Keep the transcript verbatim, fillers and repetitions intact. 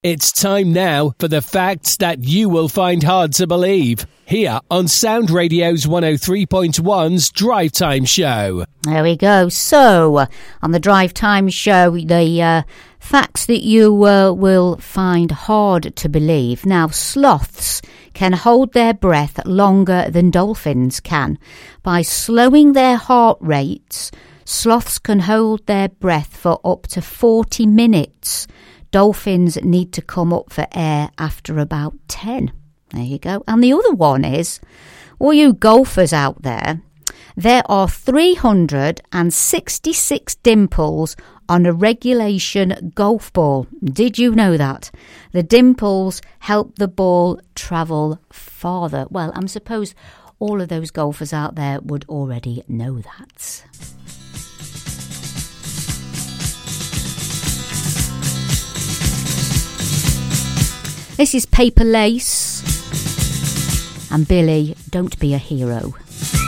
It's time now for the facts that you will find hard to believe. Here on Sound Radio's one oh three point one's Drive Time Show. There we go. So, on the Drive Time Show, the uh, facts that you uh, will find hard to believe. Now, sloths can hold their breath longer than dolphins can. By slowing their heart rates, sloths can hold their breath for up to forty minutes. Dolphins need to come up for air after about ten. There you go. And the other one is, all you golfers out there, there are three hundred sixty-six dimples on a regulation golf ball. Did you know that? The dimples help the ball travel farther. Well, I suppose all of those golfers out there would already know that. This is Paper Lace and Billy, Don't Be a Hero.